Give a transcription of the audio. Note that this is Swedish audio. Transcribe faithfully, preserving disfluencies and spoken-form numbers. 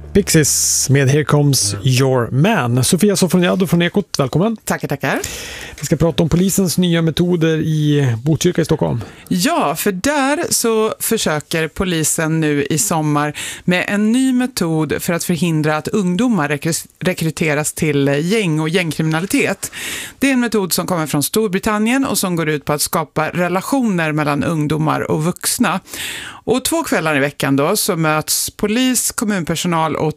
Pixies med Here Comes Your Man. Sofia Sofroniado från Ekot, välkommen. Tackar, tackar. Vi ska prata om polisens nya metoder i Botkyrka i Stockholm. Ja, för där så försöker polisen nu i sommar med en ny metod för att förhindra att ungdomar rekry- rekryteras till gäng och gängkriminalitet. Det är en metod som kommer från Storbritannien och som går ut på att skapa relationer mellan ungdomar och vuxna. Och två kvällar i veckan då så möts polis, kommunpersonal och